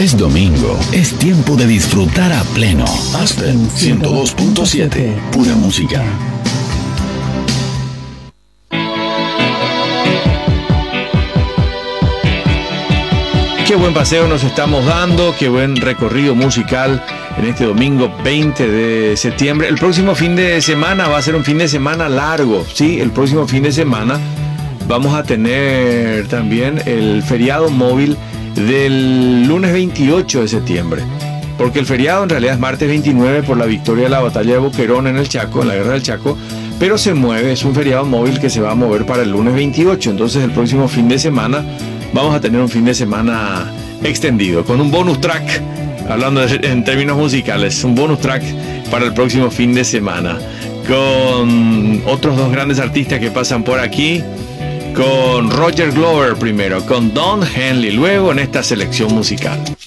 Es domingo, es tiempo de disfrutar a pleno. Aspen 102.7, pura música. Qué buen paseo nos estamos dando, qué buen recorrido musical en este domingo 20 de septiembre. El próximo fin de semana va a ser un fin de semana largo, ¿sí? El próximo fin de semana vamos a tener también el feriado móvil del lunes 28 de septiembre. Porque el feriado en realidad es martes 29 por la victoria de la batalla de Boquerón en el Chaco, en la guerra del Chaco, pero se mueve, es un feriado móvil que se va a mover para el lunes 28. Entonces el próximo fin de semana vamos a tener un fin de semana extendido, con un bonus track, hablando en términos musicales, un bonus track para el próximo fin de semana, con otros dos grandes artistas que pasan por aquí, con Roger Glover primero, con Don Henley luego en esta selección musical.